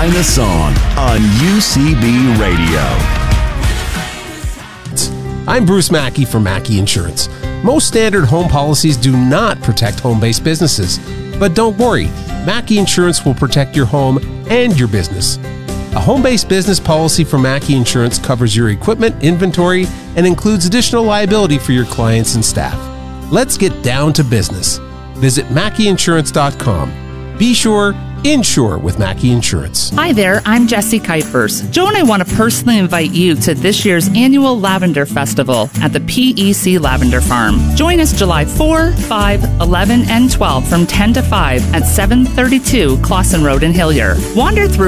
Behind the Song on UCB Radio. I'm Bruce Mackey from Mackey Insurance. Most standard home policies do not protect home-based businesses. But don't worry, Mackey Insurance will protect your home and your business. A home-based business policy from Mackey Insurance covers your equipment, inventory, and includes additional liability for your clients and staff. Let's get down to business. Visit MackeyInsurance.com. Be sure, insure with Mackey Insurance. Hi there, I'm Jessie Kuipers. Joe and I want to personally invite you to this year's annual Lavender Festival at the PEC Lavender Farm. Join us July 4, 5, 11, and 12 from 10 to 5 at 732 Clausen Road in Hillier. Wander through